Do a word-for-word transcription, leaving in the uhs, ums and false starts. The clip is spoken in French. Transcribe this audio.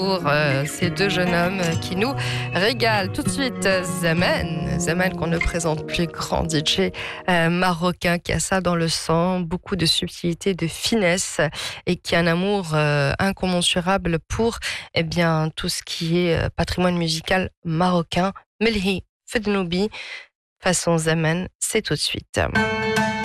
Pour euh, ces deux jeunes hommes qui nous régalent. Tout de suite, Zaman. Zaman qu'on ne présente plus, grand D J euh, marocain qui a ça dans le sang, beaucoup de subtilité, de finesse et qui a un amour euh, incommensurable pour eh bien, tout ce qui est euh, patrimoine musical marocain. Melhi Fednoubi, façon Zaman, c'est tout de suite.